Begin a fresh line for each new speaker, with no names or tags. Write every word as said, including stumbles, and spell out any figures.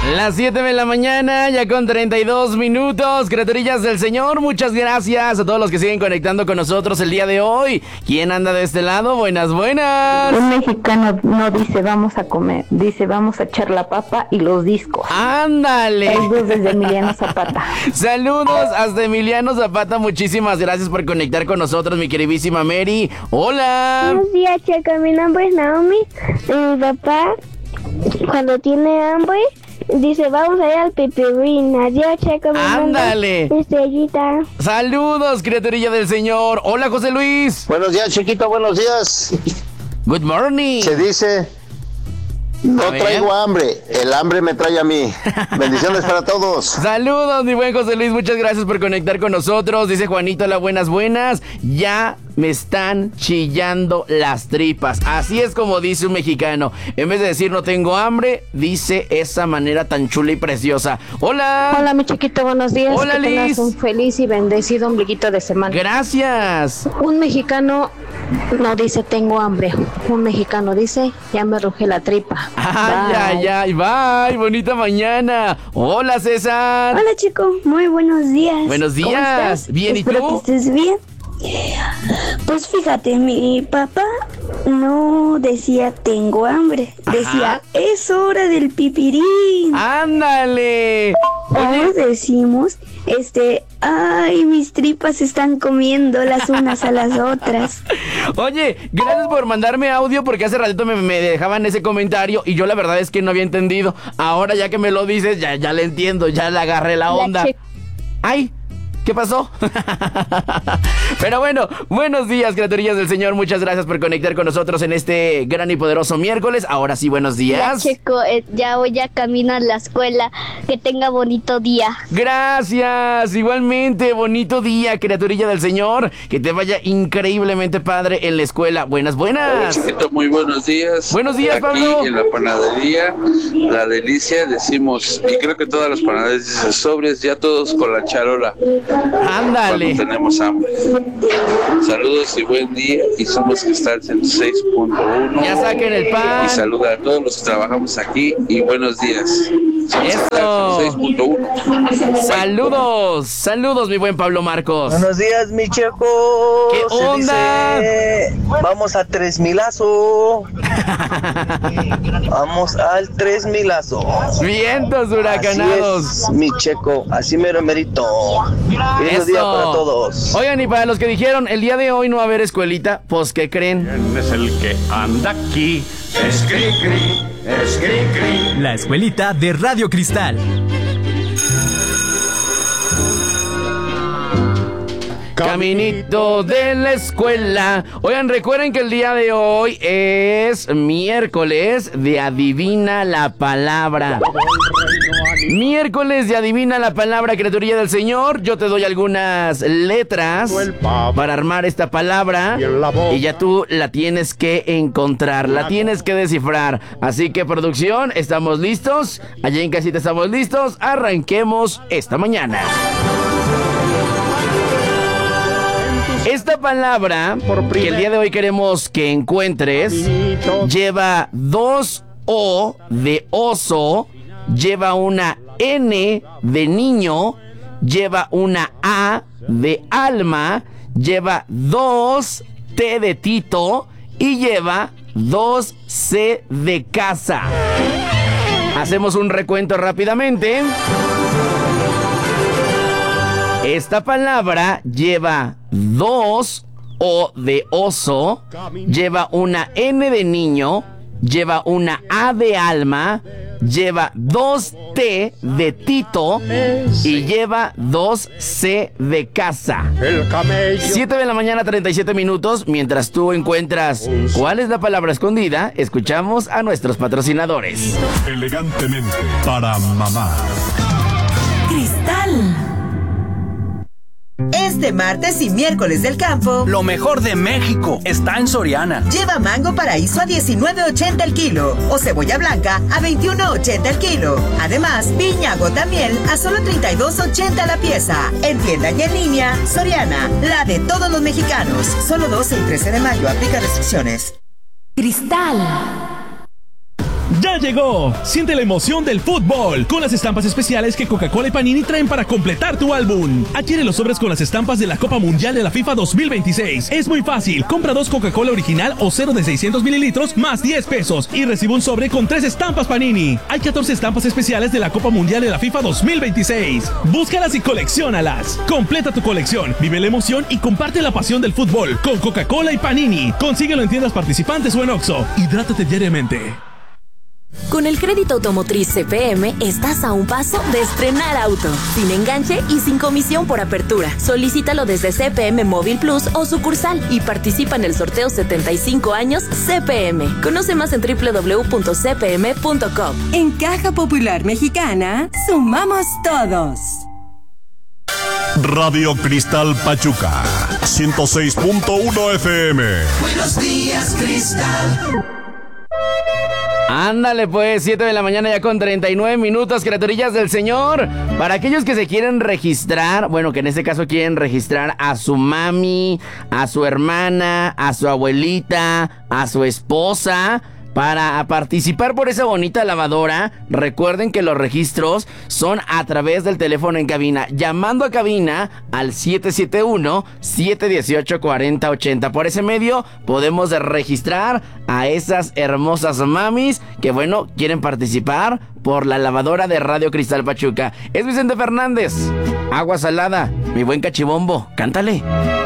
Las siete de la mañana, ya con treinta y dos minutos, criaturillas del Señor, muchas gracias a todos los que siguen conectando con nosotros el día de hoy. ¿Quién anda de este lado? Buenas, buenas.
Un mexicano no dice vamos a comer, dice vamos a echar la papa y los discos.
¡Ándale!
Saludos desde Emiliano Zapata.
Saludos hasta Emiliano Zapata, muchísimas gracias por conectar con nosotros, mi queridísima Mary. ¡Hola!
Buenos días, chicos, mi nombre es Naomi. Mi papá, cuando tiene hambre, dice, vamos a ir al pipirín. Adiós, checo.
Ándale.
Estrellita.
Saludos, criaturilla del Señor. Hola, José Luis.
Buenos días, chiquito, buenos días.
Good morning.
Se dice, no traigo hambre, el hambre me trae a mí. Bendiciones para todos.
Saludos, mi buen José Luis, muchas gracias por conectar con nosotros. Dice Juanito, la buenas, buenas. Ya me están chillando las tripas. Así es como dice un mexicano. En vez de decir no tengo hambre, dice esa manera tan chula y preciosa. Hola.
Hola, mi chiquito, buenos días.
Hola,
que
Liz.
tengas un feliz y bendecido ombliguito de semana.
Gracias.
Un mexicano no dice tengo hambre. Un mexicano dice ya me ruge la tripa.
Ay, ay, ay, bye. Bonita mañana. Hola, César.
Hola, chico. Muy buenos días.
Buenos
¿Cómo
días.
estás?
Bien, ¿y
Espero
tú?
que estés bien. Pues fíjate, mi papá no decía tengo hambre, decía
Ajá.
es hora del pipirín.
Ándale.
Ahora decimos, este, ay, mis tripas se están comiendo las unas a las otras.
Oye, gracias por mandarme audio porque hace ratito me, me dejaban ese comentario y yo la verdad es que no había entendido. Ahora ya que me lo dices, ya, ya le entiendo, ya le agarré la onda.
che-
¡Ay! ¿Qué pasó? Pero bueno, buenos días, criaturillas del Señor. Muchas gracias por conectar con nosotros en este gran y poderoso miércoles. Ahora sí, buenos días.
Checo, eh, ya voy a caminar a la escuela. Que tenga bonito día.
Gracias, igualmente, bonito día, criaturilla del Señor. Que te vaya increíblemente padre en la escuela. Buenas, buenas.
Chiquito, muy buenos días.
Buenos días,
Aquí
Pablo.
en la panadería, la delicia, decimos, y creo que todas las panaderías dicen sobres, ya todos con la charola.
Ándale.
Cuando tenemos hambre. Saludos y buen día. Y somos Cristal ciento seis punto uno.
Ya saquen el pan.
Y saluda a todos los que trabajamos aquí. Y buenos días. Somos
Eso.
Cristal ciento seis punto uno.
Saludos, saludos, mi buen Pablo Marcos.
Buenos días, mi checo.
¿Qué
Se
onda?
dice, vamos a tres milazo. Vamos al tres milazo.
Vientos huracanados.
Así es, mi checo, así mero merito. Feliz
Eso.
día para todos.
Oigan, y para los que dijeron, el día de hoy no va a haber escuelita, pues, ¿qué creen?
¿Quién es el que anda aquí? Es Cricri, es Cricri.
La escuelita de Radio Cristal.
Caminito de la escuela. Oigan, recuerden que el día de hoy es miércoles de Adivina la Palabra. Miércoles de Adivina la Palabra, criaturilla del Señor. Yo te doy algunas letras para armar esta palabra y ya tú la tienes que encontrar, la tienes que descifrar. Así que, producción, ¿estamos listos? Allá en casita estamos listos. Arranquemos esta mañana. Esta palabra que el día de hoy queremos que encuentres lleva dos O de oso, lleva una N de niño, lleva una A de alma, lleva dos T de Tito y lleva dos C de casa. Hacemos un recuento rápidamente. Esta palabra lleva dos O de oso, lleva una N de niño, lleva una A de alma, lleva dos T de Tito y lleva dos C de casa. siete de la mañana, treinta y siete minutos. Mientras tú encuentras cuál es la palabra escondida, escuchamos a nuestros patrocinadores.
Elegantemente para mamá.
Cristal. Este martes y miércoles del campo,
lo mejor de México está en Soriana.
Lleva mango paraíso a diecinueve ochenta el kilo o cebolla blanca a veintiuno ochenta el kilo. Además, piña gota miel a solo treinta y dos ochenta la pieza. En tienda y en línea, Soriana, la de todos los mexicanos. Solo doce y trece de mayo, aplica restricciones.
Cristal. ¡Ya llegó! Siente la emoción del fútbol con las estampas especiales que Coca-Cola y Panini traen para completar tu álbum. Adquiere los sobres con las estampas de la Copa Mundial de la FIFA dos mil veintiséis. Es muy fácil. Compra dos Coca-Cola original o cero de seiscientos mililitros más diez pesos y recibe un sobre con tres estampas Panini. Hay catorce estampas especiales de la Copa Mundial de la FIFA dos mil veintiséis. Búscalas y colecciónalas. Completa tu colección, vive la emoción y comparte la pasión del fútbol con Coca-Cola y Panini. Consíguelo en tiendas participantes o en Oxxo. Hidrátate diariamente.
Con el crédito automotriz C P M estás a un paso de estrenar auto, sin enganche y sin comisión por apertura. Solicítalo desde C P M Móvil Plus o sucursal y participa en el sorteo setenta y cinco años C P M. Conoce más en doble u doble u doble u punto c p m punto com.
En Caja Popular Mexicana, sumamos todos.
Radio Cristal Pachuca, ciento seis punto uno F M.
Buenos días, Cristal.
Ándale pues, siete de la mañana ya con treinta y nueve minutos, criaturillas del Señor. Para aquellos que se quieren registrar, bueno, que en este caso quieren registrar a su mami, a su hermana, a su abuelita, a su esposa, para participar por esa bonita lavadora, recuerden que los registros son a través del teléfono en cabina, llamando a cabina al siete siete uno, siete uno ocho, cuatro cero ocho cero. Por ese medio podemos registrar a esas hermosas mamis que, bueno, quieren participar por la lavadora de Radio Cristal Pachuca. Es Vicente Fernández, Agua Salada, mi buen cachibombo, cántale.